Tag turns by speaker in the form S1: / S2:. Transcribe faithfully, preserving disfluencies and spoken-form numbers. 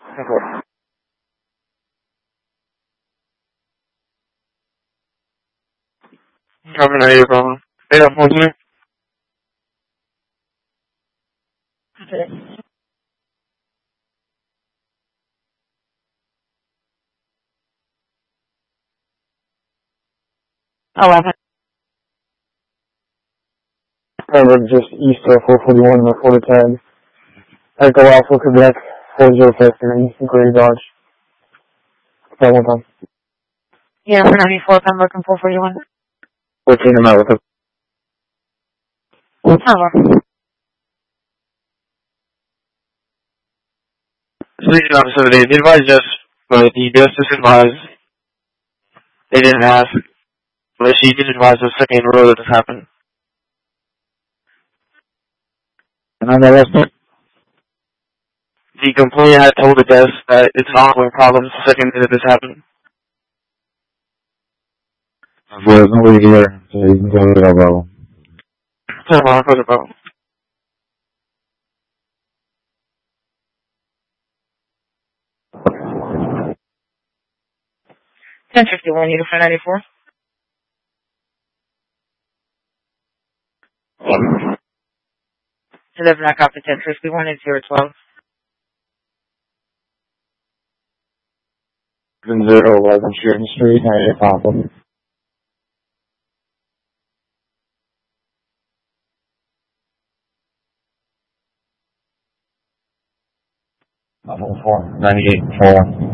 S1: Okay. Have an idea problem. Yeah, what's your name?
S2: Okay. eleven.
S1: Remember, just east of four forty-one, the Florida tag. Echo Alpha, Quebec, four zero five three, Gray Dodge. That one time.
S2: Yeah, for ninety-four, Pembroke and four forty-one.
S1: fourteen, I'm out with it.
S2: Hello.
S1: Station officer, they advised us, but the justice advised they didn't ask, but she did advise us second in a row that this happened. And on the rest of it, the complainant had told the desk that it's an ongoing problem the second day that this happened.
S3: There's nobody here, so you can go to the level.
S1: Tell them what I about.
S2: ten fifty-one, you for ninety-four. eleven, I copy ten fifty-one and zero twelve.
S3: zero eleven Sheridan Street, ninety-eight Papa. Four ninety-eight four.